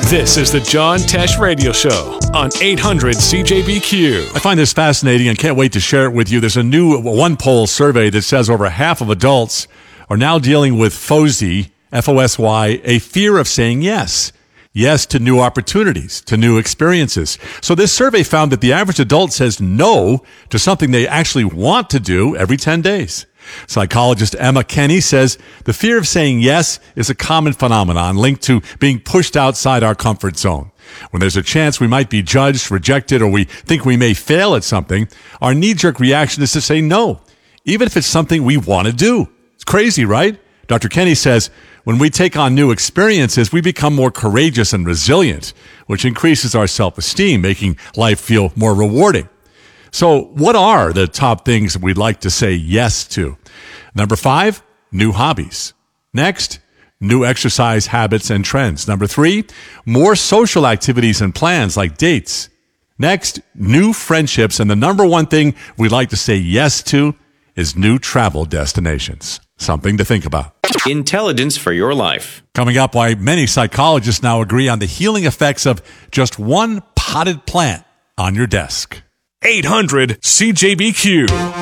This is the John Tesh Radio Show on 800 CJBQ. I find this fascinating and can't wait to share it with you. There's a new one poll survey that says over half of adults are now dealing with FOSY, F-O-S-Y, a fear of saying yes. Yes to new opportunities, to new experiences. So this survey found that the average adult says no to something they actually want to do every 10 days. Psychologist Emma Kenny says the fear of saying yes is a common phenomenon linked to being pushed outside our comfort zone. When there's a chance we might be judged, rejected, or we think we may fail at something, our knee-jerk reaction is to say no, even if it's something we want to do. It's crazy, right? Dr. Kenny says when we take on new experiences, we become more courageous and resilient, which increases our self-esteem, making life feel more rewarding. So what are the top things we'd like to say yes to? Number 5, new hobbies. Next, new exercise habits and trends. Number 3, more social activities and plans like dates. Next, new friendships. And the number one thing we'd like to say yes to is new travel destinations. Something to think about. Intelligence for your life. Coming up, why many psychologists now agree on the healing effects of just one potted plant on your desk. 800 CJBQ.